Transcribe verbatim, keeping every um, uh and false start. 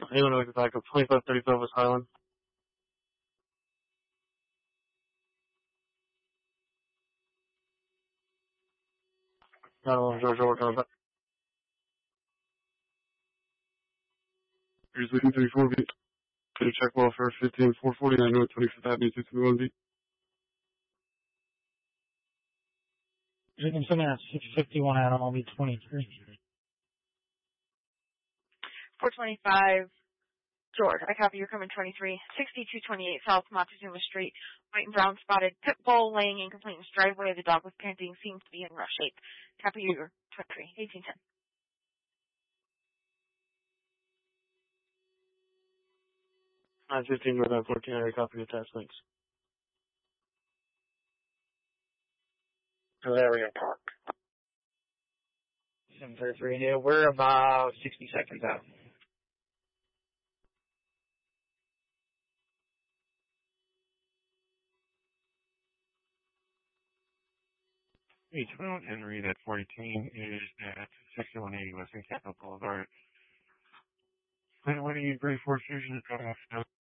anyone like the back of twenty-five thirty-five West Highland. nine one Georgia, working on that. Here's leading thirty-four beat. Clear check welfare fifteen four forty-nine North twenty-fifth Avenue two three one B. You can send me at six fifty-one Adam, I'll be twenty-three. four twenty-five George, I copy, you're coming twenty-three. sixty-two twenty-eight South Montezuma Street. White and brown spotted pit bull laying in complainant's driveway. The dog was panting, seems to be in rough shape. Copy, you're twenty-three. eighteen ten. nine fifteen North I fourteen, I copy attached links. Hilaria Park. seven thirty-three, yeah, we're about sixty seconds out. Hey, twelve Henry, that fourteen is at sixty-one eighty Western Capitol Boulevard. When, when are you ready for fusion to cut off?